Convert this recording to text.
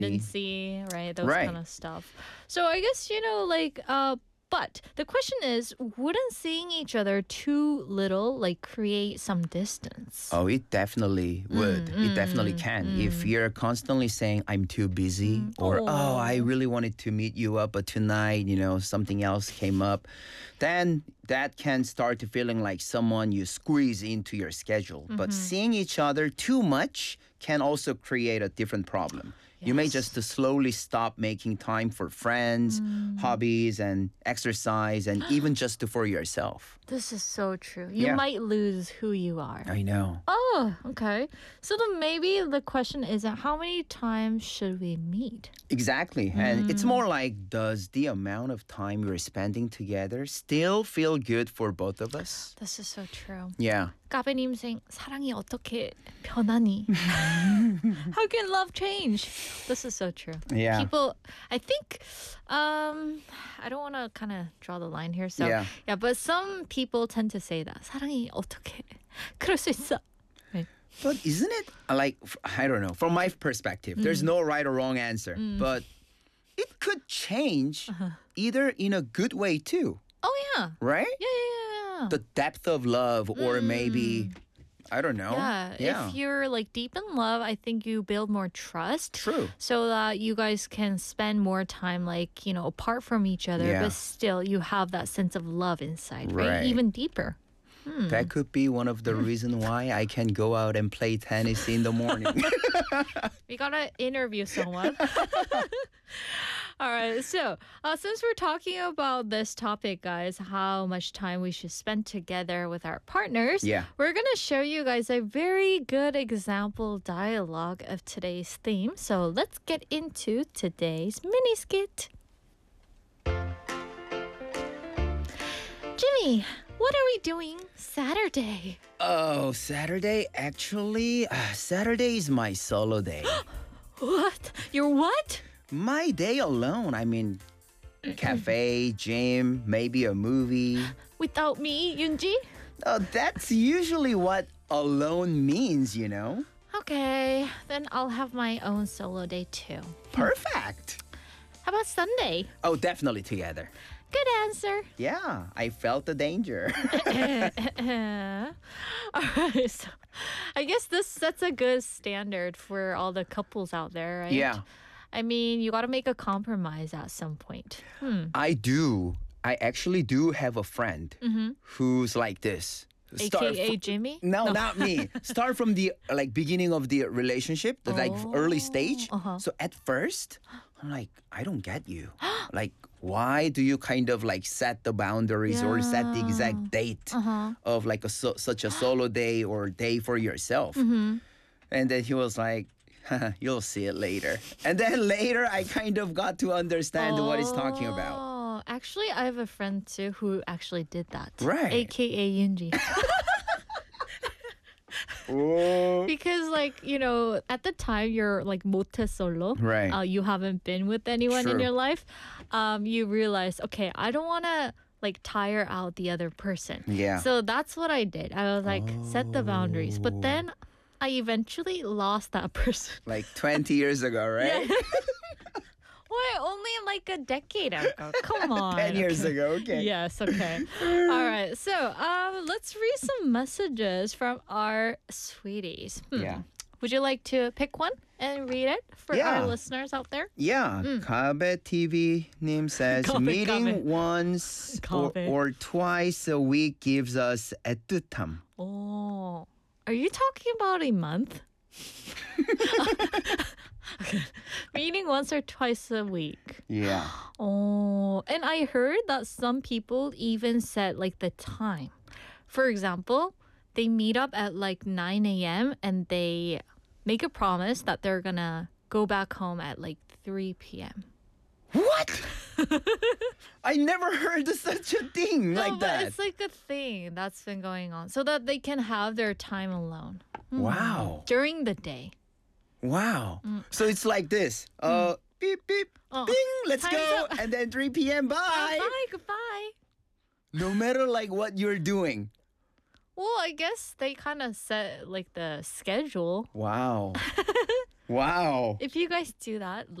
Dependency, right? Those Right. kind of stuff. So I guess, but the question is, wouldn't seeing each other too little like create some distance? Oh, it definitely would. It definitely can. If you're constantly saying, I'm too busy, or, oh, I Oh. really wanted to meet you up, but tonight, something else came up, then that can start to feeling like someone you squeeze into your schedule. But seeing each other too much can also create a different problem. You may Yes. just to slowly stop making time for friends, hobbies, and exercise, and even just for yourself. This is so true. You Yeah. might lose who you are. I know. Oh, okay. So then maybe the question isn't how many times should we meet? Exactly. And it's more like, does the amount of time we're spending together still feel good for both of us? This is so true. Yeah. 까베님 saying 사랑이 어떻게 변하니? How can love change? This is so true. Yeah. People, I think, I don't want to kind of draw the line here. So Yeah. but some people tend to say that 사랑이 어떻게 그럴 수 있어. Right. But isn't it like, I don't know, from my perspective, there's no right or wrong answer, but it could change either in a good way too, Oh yeah. right? Yeah. The depth of love, or maybe, I don't know. Yeah. If you're like deep in love, I think you build more trust. True. So that you guys can spend more time like, apart from each other, Yeah. but still you have that sense of love inside, right? Right. Even deeper. That could be one of the reasons why I can go out and play tennis in the morning. We gotta interview someone. All right. So, since we're talking about this topic, guys, how much time we should spend together with our partners, Yeah. we're gonna show you guys a very good example dialogue of today's theme. So let's get into today's mini skit. Jimmy, what are we doing Saturday? Oh, Saturday? Actually, Saturday is my solo day. What? Your what? My day alone. I mean, cafe, gym, maybe a movie. Without me, Yunji? That's usually what alone means, Okay, then I'll have my own solo day too. Perfect. How about Sunday? Oh, definitely together. Good answer. Yeah, I felt the danger. All right, so I guess this sets a good standard for all the couples out there, right? Yeah. I mean, you got to make a compromise at some point. I do. I actually do have a friend who's like this. AKA Jimmy? No, not me. Start from the beginning of the relationship, the early stage. So at first, I'm like, I don't get you. Like, why do you kind of set the boundaries or set the exact date of such a solo day or day for yourself? And then he was like, you'll see it later. And then later, I kind of got to understand what he's talking about. Oh, actually, I have a friend too who actually did that. Right. AKA Yunji. Oh. Because at the time you're mote solo. Right. You haven't been with anyone in True. your life. You realize, okay, I don't want to tire out the other person. Yeah. So that's what I did. I was set the boundaries. But then I eventually lost that person. Like 20 years ago, right? Why? Only a decade ago. Come on. 10 years ago, okay. Yes, okay. All right. So let's read some messages from our sweeties. Yeah. Would you like to pick one and read it for Yeah. our listeners out there? Yeah, Kabe TV 님 says Kabe, meeting Kabe. once Kabe. or twice a week gives us 애틋함. Oh. Are you talking about a month? Okay. Meeting once or twice a week. Yeah. Oh, and I heard that some people even set the time. For example, they meet up at 9 a.m. and they make a promise that they're gonna go back home at 3 p.m. What? I never heard of such a thing No, like but that. it's a thing that's been going on so that they can have their time alone. Wow. During the day. Wow. So it's like this. Beep, beep, Oh, bing, let's time's go. up. And then 3 p.m. Bye. Bye, goodbye. No matter what you're doing. Well, I guess they kind of set like the schedule. Wow. Wow. If you guys do that,